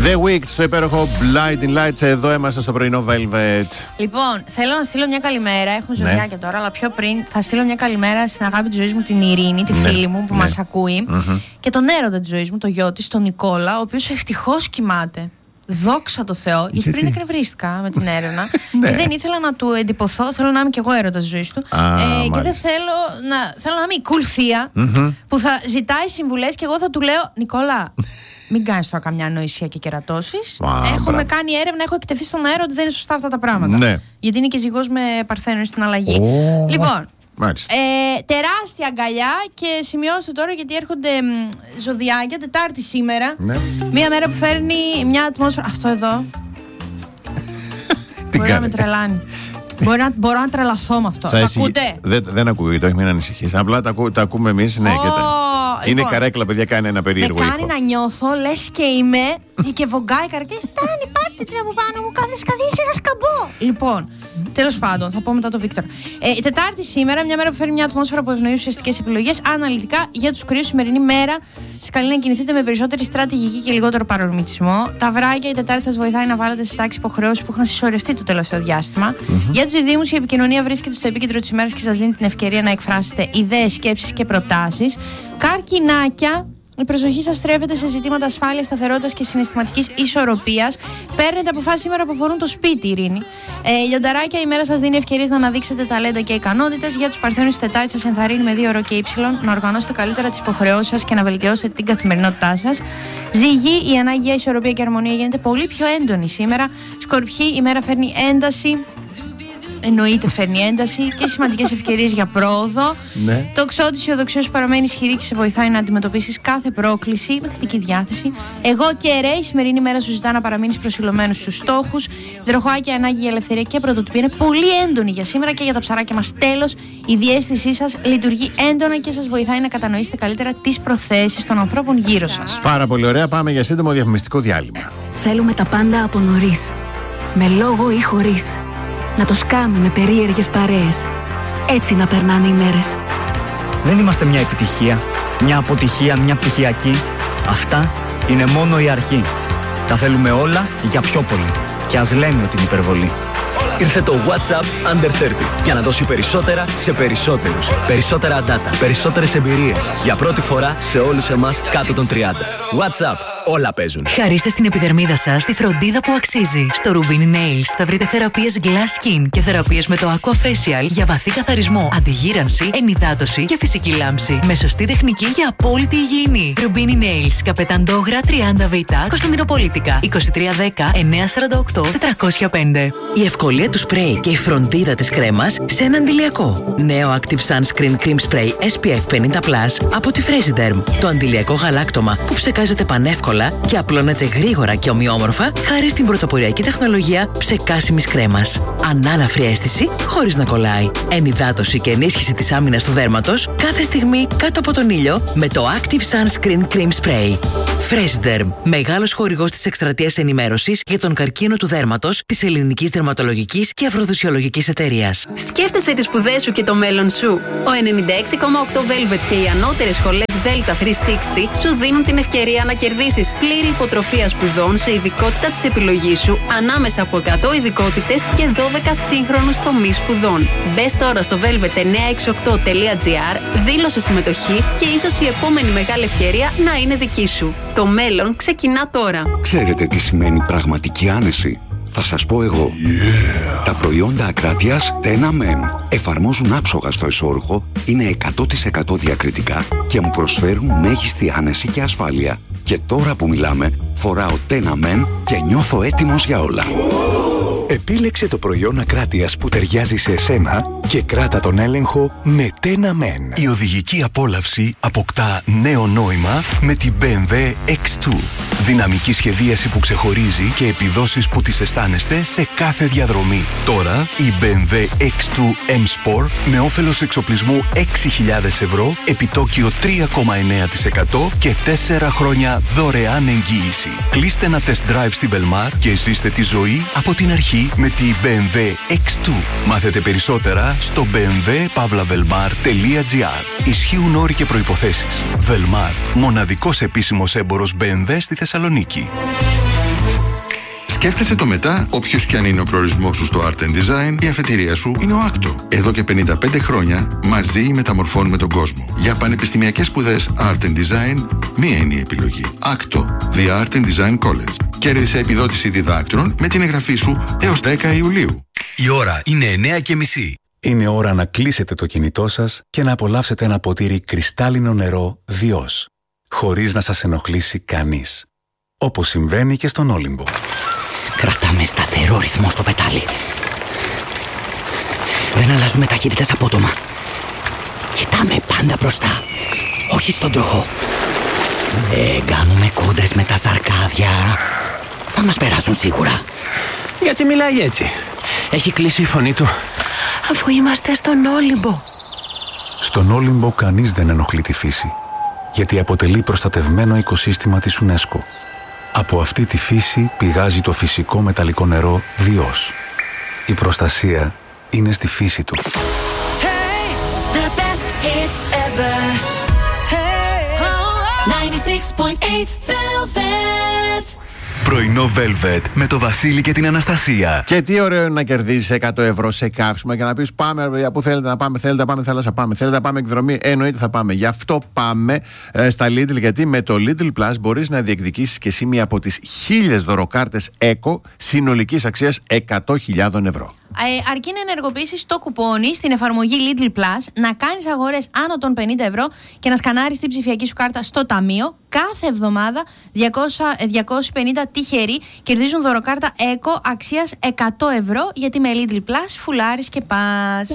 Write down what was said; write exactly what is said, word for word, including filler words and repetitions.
The Week στο υπέροχο Blinding Lights. Εδώ είμαστε στο πρωινό Velvet. Λοιπόν, θέλω να στείλω μια καλημέρα. Έχουμε ζωδιάκια ναι. τώρα, αλλά πιο πριν θα στείλω μια καλημέρα στην αγάπη της ζωής μου, την Ειρήνη, τη ναι. φίλη μου που ναι. μας ακούει. Mm-hmm. Και τον έρωτα της ζωής μου, το γιο της, τον Νικόλα, ο οποίος ευτυχώς κοιμάται. Δόξα τω Θεώ, γιατί, γιατί πριν εκνευρίστηκα με την έρευνα και δεν ήθελα να του εντυπωθώ. Θέλω να είμαι κι εγώ έρωτα της ζωής του. Α, ε, και δεν θέλω να, θέλω να είμαι η cool θεία mm-hmm. που θα ζητάει συμβουλές και εγώ θα του λέω: Νικόλα, μην κάνεις τώρα καμιά ανοησία και κερατώσεις. Έχουμε κάνει έρευνα, έχω εκτεθεί στον αέρα ότι δεν είναι σωστά αυτά τα πράγματα. Ναι. Γιατί είναι και ζυγός με Παρθένο στην αλλαγή. Oh. Λοιπόν. Ε, τεράστια αγκαλιά και σημειώστε τώρα γιατί έρχονται μ, ζωδιάκια Τετάρτη σήμερα. Ναι. Μία μέρα που φέρνει μια ατμόσφαιρα. Αυτό εδώ μπορεί να με τρελάνει. Μπορεί να, μπορώ να τρελαθώ με αυτό. Εσύ, ακούτε? Δεν, δεν ακούγεται, όχι, μην ανησυχείς. Απλά τα, ακού, τα ακούμε εμείς. Ναι, oh, και τα... Είναι λοιπόν, καρέκλα, παιδιά, κάνει ένα περίεργο ήχο. Με κάνει να νιώθω λες και είμαι και βογκάει η καρέκλα. Φτάνει, πάρτε την από πάνω μου, κάθε σκαδίσει ένα σκαμπό. Λοιπόν, τέλος πάντων, θα πω μετά το Βίκτορ. Ε, η Τετάρτη σήμερα, μια μέρα που φέρνει μια ατμόσφαιρα που ευνοεί ουσιαστικές επιλογές. Αναλυτικά για τους κρύους, σημερινή μέρα σας καλεί να κινηθείτε με περισσότερη στρατηγική και λιγότερο παρορμητισμό. Τα βράκια, η Τετάρτη σας βοηθάει να βάλετε στις τάξεις υποχρεώσεις που είχαν συσσωρευτεί το τελευταίο διάστημα. Mm-hmm. Για τους διδύμους, η επικοινωνία βρίσκεται στο επίκεντρο της ημέρας και σας δίνει την ευκαιρία να εκφράσετε ιδέες, σκέψεις και προτάσεις. Καρκινάκια. Η προσοχή σας στρέφεται σε ζητήματα ασφάλειας, σταθερότητας και συναισθηματικής ισορροπίας. Παίρνετε αποφάσεις σήμερα που αφορούν το σπίτι, Ειρήνη. Ε, λιονταράκια, η μέρα σας δίνει ευκαιρίες να αναδείξετε ταλέντα και ικανότητες. Για τους Παρθένους, τη Τετάρτη σας ενθαρρύνει με δύο ώρο και ύψιλον να οργανώσετε καλύτερα τις υποχρεώσεις σας και να βελτιώσετε την καθημερινότητά σας. Ζυγή, η ανάγκη για ισορροπία και αρμονία γίνεται πολύ πιο έντονη σήμερα. Σκορπιοί, η μέρα φέρνει ένταση. Εννοείται φέρνει ένταση και σημαντικές ευκαιρίες για πρόοδο. Ναι. Το οξό της αισιοδοξίας παραμένει ισχυρή και σε βοηθάει να αντιμετωπίσεις κάθε πρόκληση με θετική διάθεση. Εγώ και ρε, η σημερινή μέρα σου ζητά να παραμείνεις προσιλωμένος στους στόχους. Δροχοάκια, ανάγκη για ελευθερία και πρωτοτυπία είναι πολύ έντονη για σήμερα και για τα ψαράκια μας. Τέλος, η διαίσθησή σας λειτουργεί έντονα και σας βοηθάει να κατανοήσετε καλύτερα τις προθέσεις των ανθρώπων γύρω σας. Πάρα πολύ ωραία. Πάμε για σύντομο διαφημιστικό διάλειμμα. Θέλουμε τα πάντα από νωρίς. Με λόγο ή χωρίς. Να το σκάμε με περίεργες παρέες. Έτσι να περνάνε οι μέρες. Δεν είμαστε μια επιτυχία, μια αποτυχία, μια πτυχιακή. Αυτά είναι μόνο η αρχή. Τα θέλουμε όλα για πιο πολύ. Και ας λέμε ότι είναι υπερβολή. Ήρθε το WhatsApp Under τριάντα για να δώσει περισσότερα σε περισσότερους. Περισσότερα data, περισσότερες εμπειρίες. Για πρώτη φορά σε όλους εμάς κάτω των τριάντα. WhatsApp, όλα παίζουν. Χαρίστε στην επιδερμίδα σας τη φροντίδα που αξίζει. Στο Rubini Nails θα βρείτε θεραπείες Glass Skin και θεραπείες με το Aqua Facial για βαθύ καθαρισμό, αντιγύρανση, ενυδάτωση και φυσική λάμψη. Με σωστή τεχνική για απόλυτη υγιεινή. Rubini Nails, Καπεταντόγρα τριάντα Β, Κωνσταντινοπολίτικα, είκοσι τρία δέκα εννιακόσια σαράντα οκτώ τετρακόσια πέντε. Η ευκολία του σπρέι και η φροντίδα της κρέμας σε ένα αντιλιακό. Νέο Active Sunscreen Cream Spray ες πι εφ πενήντα πλας από τη Fresiderm. Το αντιλιακό γαλάκτωμα που ψεκάζεται πανεύκολα και απλώνεται γρήγορα και ομοιόμορφα χάρη στην πρωτοποριακή τεχνολογία ψεκάσιμης κρέμας. Ανάλαφρη αίσθηση χωρίς να κολλάει. Ενυδάτωση και ενίσχυση της άμυνας του δέρματος κάθε στιγμή κάτω από τον ήλιο με το Active Sunscreen Cream Spray. Fresiderm, μεγάλος χορηγός της εκστρατείας ενημέρωσης για τον καρκίνο του δέρματος της Ελληνικής Δερματολογικής και Αφροδοσιολογικής Εταιρείας. Σκέφτεσαι τις σπουδές σου και το μέλλον σου. Ο ενενήντα έξι κόμμα οκτώ Velvet και οι ανώτερες σχολές Delta τριακόσια εξήντα σου δίνουν την ευκαιρία να κερδίσεις πλήρη υποτροφία σπουδών σε ειδικότητα της επιλογής σου ανάμεσα από εκατό ειδικότητες και δώδεκα σύγχρονους τομείς σπουδών. Μπες τώρα στο velvet εννιακόσια εξήντα οκτώ τελεία τζι άρ, δήλωσε συμμετοχή και ίσως η επόμενη μεγάλη ευκαιρία να είναι δική σου. Το μέλλον ξεκινά τώρα. Ξέρετε τι σημαίνει πραγματική άνεση? Θα σας πω εγώ. Yeah. Τα προϊόντα ακράτειας Tena Men εφαρμόζουν άψογα στο εσώρουχο, είναι εκατό τοις εκατό διακριτικά και μου προσφέρουν μέγιστη άνεση και ασφάλεια. Και τώρα που μιλάμε, φοράω Tena Men και νιώθω έτοιμος για όλα. Επίλεξε το προϊόν ακράτειας που ταιριάζει σε εσένα και κράτα τον έλεγχο με Tena Men. Η οδηγική απόλαυση αποκτά νέο νόημα με την μπι εμ ντάμπλιου εξ δύο. Δυναμική σχεδίαση που ξεχωρίζει και επιδόσεις που τις αισθάνεστε σε κάθε διαδρομή. Τώρα η μπι εμ ντάμπλιου εξ δύο M Sport με όφελος εξοπλισμού έξι χιλιάδες ευρώ, επιτόκιο τρία κόμμα εννέα τοις εκατό και τέσσερα χρόνια δωρεάν εγγύηση. Κλείστε ένα test drive στη Velmar και ζήστε τη ζωή από την αρχή με τη μπι εμ ντάμπλιου εξ δύο. Μάθετε περισσότερα στο μπι εμ ντάμπλιου παύλα βελμάρ τελεία τζι άρ. Ισχύουν όροι και προϋποθέσεις. Velmar, μοναδικός επίσημος έμπορος μπι εμ ντάμπλιου στη Θεσσαλονίκη. Σκέφτεσαι το μετά, όποιος κι αν είναι ο προορισμός σου στο Art and Design, η αφετηρία σου είναι ο Άκτο. Εδώ και πενήντα πέντε χρόνια μαζί μεταμορφώνουμε τον κόσμο. Για πανεπιστημιακές σπουδές Art and Design, μία είναι η επιλογή. Άκτο, The Art and Design College. Κέρδισε επιδότηση διδάκτρων με την εγγραφή σου έως δέκα Ιουλίου. Η ώρα είναι εννιά και μισή. Είναι ώρα να κλείσετε το κινητό σας και να απολαύσετε ένα ποτήρι κρυστάλλινο νερό Διός, χωρίς να σας ενοχλήσει κανείς. Όπως συμβαίνει και στον Όλυμπο. Κρατάμε σταθερό ρυθμό στο πετάλι. Δεν αλλάζουμε ταχύτητες απότομα. Κοιτάμε πάντα μπροστά, όχι στον τροχό. Δεν κάνουμε κόντρες με τα σαρκάδια. Θα μας περάσουν σίγουρα. Γιατί μιλάει έτσι? Έχει κλείσει η φωνή του. Αφού είμαστε στον Όλυμπο. Στον Όλυμπο κανείς δεν ενοχλεί τη φύση, γιατί αποτελεί προστατευμένο οικοσύστημα της UNESCO. Από αυτή τη φύση πηγάζει το φυσικό μεταλλικό νερό Διός. Η προστασία είναι στη φύση του. Hey, the best hits ever. Hey, ενενήντα έξι κόμμα οκτώ Velvet. Πρωινό Velvet με το Βασίλη και την Αναστασία. Και τι ωραίο είναι να κερδίζεις εκατό ευρώ σε κάψιμα και να πεις πάμε ρε παιδιά, πού θέλετε να πάμε, θέλετε να πάμε θάλασσα, πάμε, θέλετε να πάμε εκδρομή, εννοείται θα πάμε. Γι' αυτό πάμε ε, στα Lidl, γιατί με το Lidl Plus μπορείς να διεκδικήσεις και εσύ μία από τις χίλιες δωροκάρτες Eco συνολικής αξίας εκατό χιλιάδες ευρώ. Ε, αρκεί να ενεργοποιήσεις το κουπόνι στην εφαρμογή Lidl Plus, να κάνεις αγορές άνω των πενήντα ευρώ και να σκανάρεις την ψηφιακή σου κάρτα στο ταμείο. Κάθε εβδομάδα διακόσια, διακόσιοι πενήντα τυχεροί κερδίζουν δωροκάρτα Eco αξίας εκατό ευρώ, γιατί με Lidl Plus φουλάρεις και πας.